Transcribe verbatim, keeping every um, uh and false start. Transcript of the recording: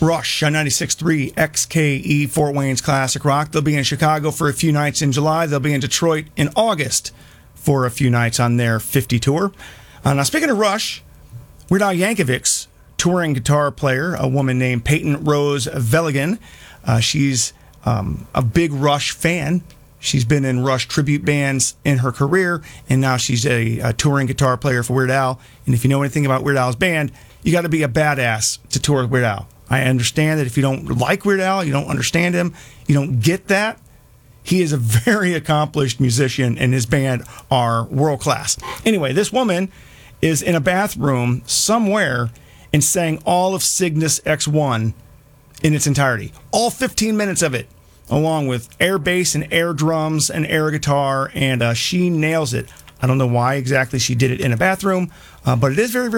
Rush on ninety-six point three X K E, Fort Wayne's Classic Rock. They'll be in Chicago for a few nights in July. They'll be in Detroit in August for a few nights on their fifty tour. Uh, now, speaking of Rush, Weird Al Yankovic's touring guitar player, a woman named Peyton Rose Veligan. Uh, she's um, a big Rush fan. She's been in Rush tribute bands in her career, and now she's a, a touring guitar player for Weird Al. And if you know anything about Weird Al's band, you got to be a badass to tour with Weird Al. I understand that if you don't like Weird Al, you don't understand him, you don't get that. He is a very accomplished musician, and his band are world class. Anyway, this woman is in a bathroom somewhere and sang all of Cygnus X one in its entirety. All fifteen minutes of it, along with air bass and air drums and air guitar, and uh, she nails it. I don't know why exactly she did it in a bathroom, uh, but it is very, very